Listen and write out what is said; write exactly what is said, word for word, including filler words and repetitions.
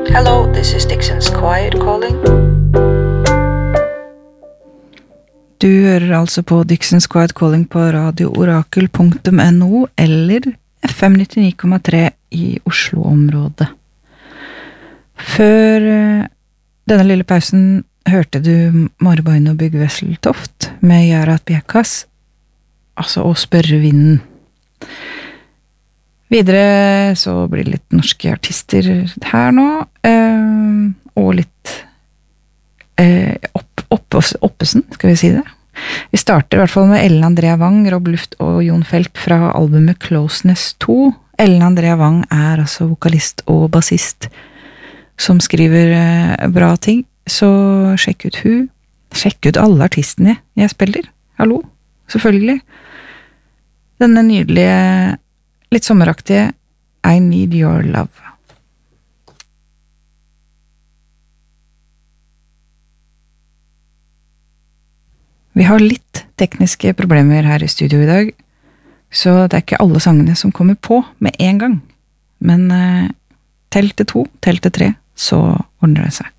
Hello, this is Dixon's Quiet Calling. Du hører altså på Dixon's Quiet Calling på radioorakel punktum no eller F M nittionio komma tre i Oslo-området. Før denne lille pausen hørte du Marbaino Byggvesseltoft med Jarat Bjekas, altså å spørre vinden. Videre så blir det litt norske artister her nå, eh, og litt eh, opp, opp, oppesen, skal vi si det. Vi starter i hvert fall med Ellen Andrea Wang, Rob Luft og Jon Felt fra albumet Closeness to. Ellen Andrea Wang er altså vokalist og bassist som skriver eh, bra ting, så sjekk ut hun. Sjekk ut alle artistene jeg spiller. Hallo, selvfølgelig. Denne nydelige litt sommeraktige I Need Your Love. Vi har litt tekniske problemer her i studio i dag, så det er ikke alle sangene som kommer på med en gang. Men eh, tell til to, tell til tre, så ordner det seg.